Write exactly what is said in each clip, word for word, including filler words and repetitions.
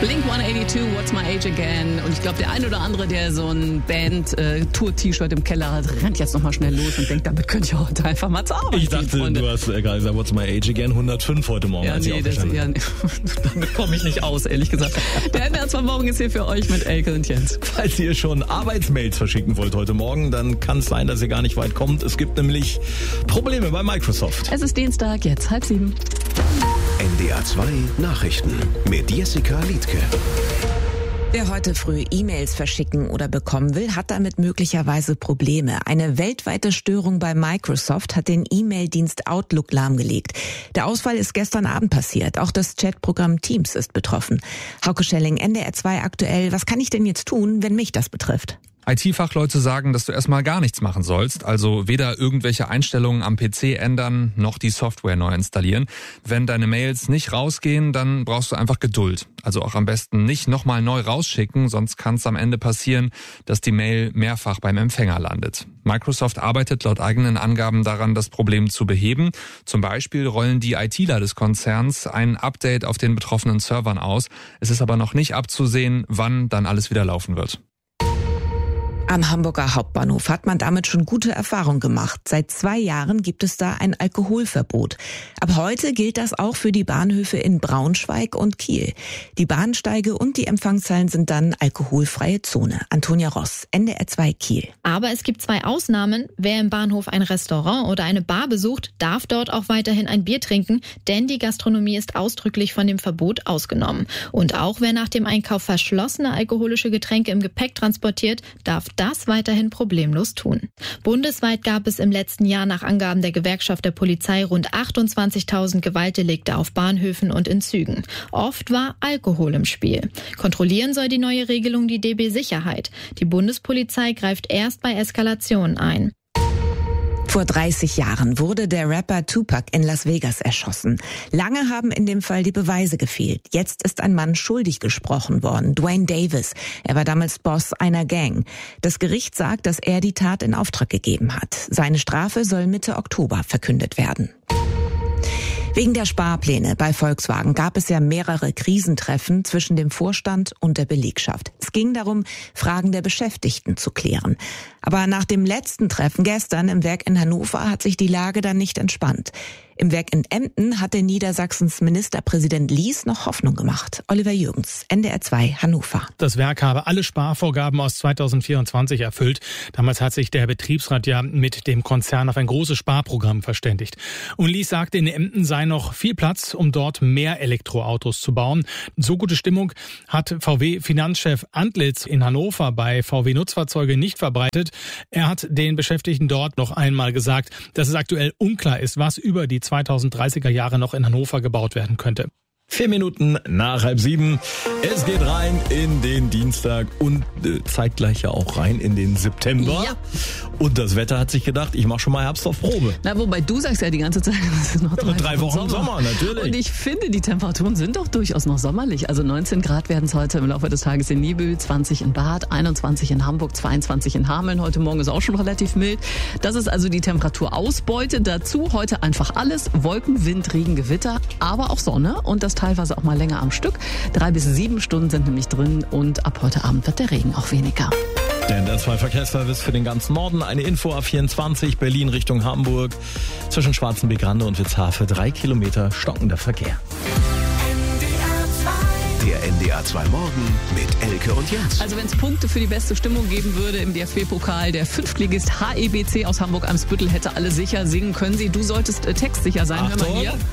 Blink hundertzweiundachtzig, What's My Age Again. Und ich glaube, der ein oder andere, der so ein Band-Tour-T-Shirt im Keller hat, rennt jetzt nochmal schnell los und denkt, damit könnt ihr heute einfach mal zur Arbeit. Ich dachte, Freunde. Du hast äh, gerade gesagt, What's My Age Again, hundertfünf heute Morgen. Ja, als nee, ich das, ja, nee. Damit komme ich nicht aus, ehrlich gesagt. Der N D R zwei Morgen ist hier für euch mit Elke und Jens. Falls ihr schon Arbeitsmails verschicken wollt heute Morgen, dann kann es sein, dass ihr gar nicht weit kommt. Es gibt nämlich Probleme bei Microsoft. Es ist Dienstag, jetzt halb sieben. N D R zwei Nachrichten mit Jessica Liedtke. Wer heute früh E-Mails verschicken oder bekommen will, hat damit möglicherweise Probleme. Eine weltweite Störung bei Microsoft hat den E-Mail-Dienst Outlook lahmgelegt. Der Ausfall ist gestern Abend passiert. Auch das Chatprogramm Teams ist betroffen. Hauke Schelling, N D R zwei aktuell. Was kann ich denn jetzt tun, wenn mich das betrifft? I T-Fachleute sagen, dass du erstmal gar nichts machen sollst, also weder irgendwelche Einstellungen am P C ändern, noch die Software neu installieren. Wenn deine Mails nicht rausgehen, dann brauchst du einfach Geduld. Also auch am besten nicht nochmal neu rausschicken, sonst kann es am Ende passieren, dass die Mail mehrfach beim Empfänger landet. Microsoft arbeitet laut eigenen Angaben daran, das Problem zu beheben. Zum Beispiel rollen die ITler des Konzerns ein Update auf den betroffenen Servern aus. Es ist aber noch nicht abzusehen, wann dann alles wieder laufen wird. Am Hamburger Hauptbahnhof hat man damit schon gute Erfahrungen gemacht. Seit zwei Jahren gibt es da ein Alkoholverbot. Ab heute gilt das auch für die Bahnhöfe in Braunschweig und Kiel. Die Bahnsteige und die Empfangshallen sind dann alkoholfreie Zone. Antonia Ross, N D R zwei Kiel. Aber es gibt zwei Ausnahmen. Wer im Bahnhof ein Restaurant oder eine Bar besucht, darf dort auch weiterhin ein Bier trinken, denn die Gastronomie ist ausdrücklich von dem Verbot ausgenommen. Und auch wer nach dem Einkauf verschlossene alkoholische Getränke im Gepäck transportiert, darf das weiterhin problemlos tun. Bundesweit gab es im letzten Jahr nach Angaben der Gewerkschaft der Polizei rund achtundzwanzigtausend Gewaltdelikte auf Bahnhöfen und in Zügen. Oft war Alkohol im Spiel. Kontrollieren soll die neue Regelung die D B Sicherheit. Die Bundespolizei greift erst bei Eskalationen ein. Vor dreißig Jahren wurde der Rapper Tupac in Las Vegas erschossen. Lange haben in dem Fall die Beweise gefehlt. Jetzt ist ein Mann schuldig gesprochen worden, Dwayne Davis. Er war damals Boss einer Gang. Das Gericht sagt, dass er die Tat in Auftrag gegeben hat. Seine Strafe soll Mitte Oktober verkündet werden. Wegen der Sparpläne bei Volkswagen gab es ja mehrere Krisentreffen zwischen dem Vorstand und der Belegschaft. Es ging darum, Fragen der Beschäftigten zu klären. Aber nach dem letzten Treffen gestern im Werk in Hannover hat sich die Lage dann nicht entspannt. Im Werk in Emden hatte Niedersachsens Ministerpräsident Lies noch Hoffnung gemacht. Oliver Jürgens, N D R zwei Hannover. Das Werk habe alle Sparvorgaben aus zweitausendvierundzwanzig erfüllt. Damals hat sich der Betriebsrat ja mit dem Konzern auf ein großes Sparprogramm verständigt. Und Lies sagte, in Emden sei noch viel Platz, um dort mehr Elektroautos zu bauen. So gute Stimmung hat V W-Finanzchef Antlitz in Hannover bei V W Nutzfahrzeuge nicht verbreitet. Er hat den Beschäftigten dort noch einmal gesagt, dass es aktuell unklar ist, was über die zweitausenddreißiger Jahre noch in Hannover gebaut werden könnte. Vier Minuten nach halb sieben. Es geht rein in den Dienstag und äh, zeitgleich ja auch rein in den September. Ja. Und das Wetter hat sich gedacht, ich mache schon mal Herbst auf Probe. Na, wobei du sagst ja die ganze Zeit, es ist noch drei, Ja, drei Wochen Sommer. Sommer, natürlich. Und ich finde, die Temperaturen sind doch durchaus noch sommerlich. Also neunzehn Grad werden es heute im Laufe des Tages in Nibel, zwanzig in Bad, einundzwanzig in Hamburg, zweiundzwanzig in Hameln. Heute Morgen ist auch schon relativ mild. Das ist also die Temperaturausbeute. Dazu heute einfach alles. Wolken, Wind, Regen, Gewitter, aber auch Sonne. Und das teilweise auch mal länger am Stück. Drei bis sieben Stunden sind nämlich drin und ab heute Abend wird der Regen auch weniger. Denn der zwei Verkehrsservice für den ganzen Norden. Eine Info A vierundzwanzig, Berlin Richtung Hamburg. Zwischen Schwarzenbeck-Rande und Witzhafe drei Kilometer stockender Verkehr. Der N D R zwei Morgen mit Elke und Jens. Also wenn es Punkte für die beste Stimmung geben würde im D F B-Pokal, der Fünftligist H E B C aus Hamburg-Eimsbüttel hätte alle sicher singen können sie. Du solltest äh, textsicher sein. Achtung. Hör mal hier.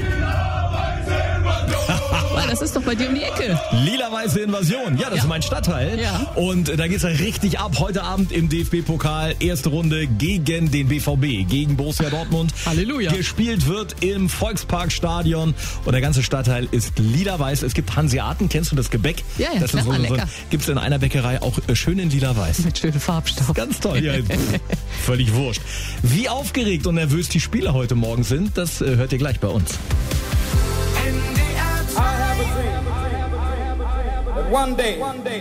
Weil das ist doch bei dir um die Ecke. Lila-weiße Invasion. Ja, das Ja. ist mein Stadtteil. Ja. Und äh, da geht's ja richtig ab. Heute Abend im D F B-Pokal. Erste Runde gegen den B V B, gegen Borussia Dortmund. Halleluja. Gespielt wird im Volksparkstadion. Und der ganze Stadtteil ist lila-weiß. Es gibt Hanseaten. Kennst du das Gebäck? Ja, ja, das klar, ist so, so, lecker. gibt's in einer Bäckerei auch äh, schön in lila-weiß. Mit schönem Farbstoff. Ganz toll. Ja, völlig wurscht. Wie aufgeregt und nervös die Spieler heute Morgen sind, das äh, hört ihr gleich bei uns. I have a dream that one day